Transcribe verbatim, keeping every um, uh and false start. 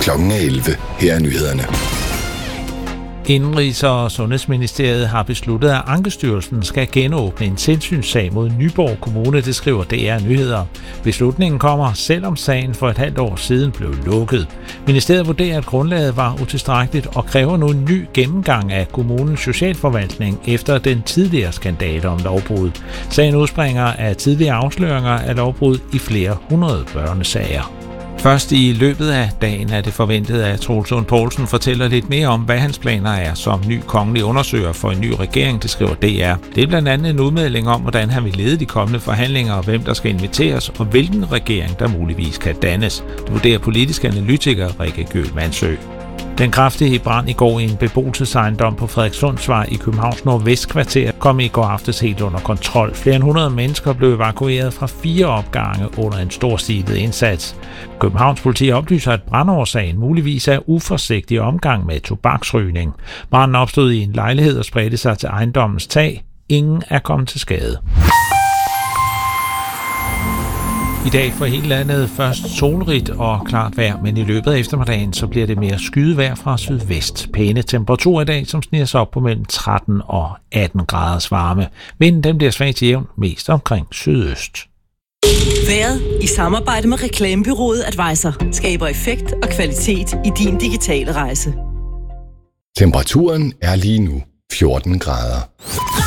Klokken er elleve. Her er nyhederne. Indenrigs- og Sundhedsministeriet har besluttet, at Ankestyrelsen skal genåbne en tilsynssag mod Nyborg Kommune, det skriver D R Nyheder. Beslutningen kommer, selvom sagen for et halvt år siden blev lukket. Ministeriet vurderer, at grundlaget var utilstrækkeligt og kræver nu en ny gennemgang af kommunens socialforvaltning efter den tidligere skandale om lovbrud. Sagen udspringer af tidligere afsløringer af lovbrud i flere hundrede børnesager. Først i løbet af dagen er det forventet, at Troels Lund Poulsen fortæller lidt mere om, hvad hans planer er som ny kongelig undersøger for en ny regering, det skriver D R. Det er blandt andet en udmelding om, hvordan han vil lede de kommende forhandlinger, og hvem der skal inviteres, og hvilken regering der muligvis kan dannes. Det vurderer politisk analytiker Rikke Gøhl Mansø. Den kraftige brand i går i en beboelsesejendom på Frederikssundsvej i Københavns Nordvestkvarter kom i går aftes helt under kontrol. Flere end hundrede mennesker blev evakueret fra fire opgange under en storstilet indsats. Københavns politi oplyser, at brandårsagen muligvis er uforsigtig omgang med tobaksrygning. Branden opstod i en lejlighed og spredte sig til ejendommens tag. Ingen er kommet til skade. I dag for hele landet først solrigt og klart vejr, men i løbet af eftermiddagen så bliver det mere skydevejr fra sydvest. Pæne temperaturer i dag, som sniger sig op på mellem tretten og atten graders varme. Vinden den bliver svag til jævn, mest omkring sydøst. Vejret i samarbejde med reklamebureauet Advisor skaber effekt og kvalitet i din digitale rejse. Temperaturen er lige nu fjorten grader.